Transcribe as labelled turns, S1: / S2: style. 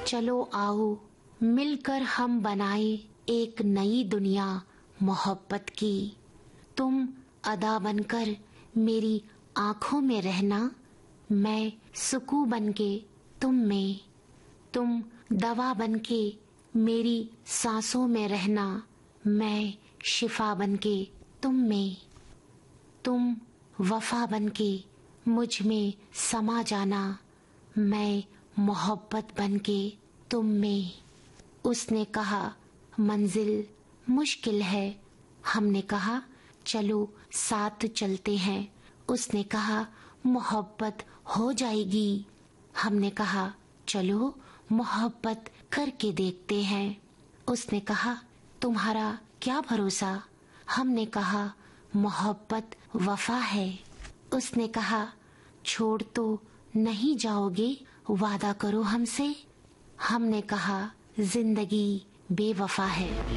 S1: चलो आओ मिलकर हम बनाए एक नई दुनिया मोहब्बत की। तुम अदा बनकर मेरी आँखों में रहना, मैं सुकून बनके तुम में। तुम दवा बनके मेरी सांसों में रहना, मैं शिफा बनके तुम में। तुम वफा बनके मुझ में समा जाना, मैं मोहब्बत बनके तुम में। उसने कहा मंजिल मुश्किल है, हमने कहा चलो साथ चलते हैं। उसने कहा मोहब्बत हो जाएगी, हमने कहा चलो मोहब्बत करके देखते हैं। उसने कहा तुम्हारा क्या भरोसा, हमने कहा मोहब्बत वफा है। उसने कहा छोड़ तो नहीं जाओगे, वादा करो हमसे, हमने कहा जिंदगी बेवफा है।